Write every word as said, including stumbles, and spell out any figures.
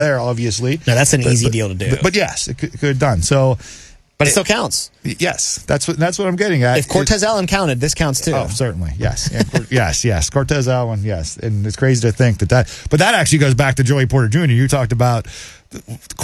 there, obviously. No, that's an but, easy but, deal to do. But, but yes, it could, could have done. So, but it still counts. Yes, that's what that's what I'm getting at. If Cortez Allen counted, this counts too. Oh, certainly, yes, yeah, yes, yes. Cortez Allen, yes, and it's crazy to think that that. But that actually goes back to Joey Porter Junior You talked about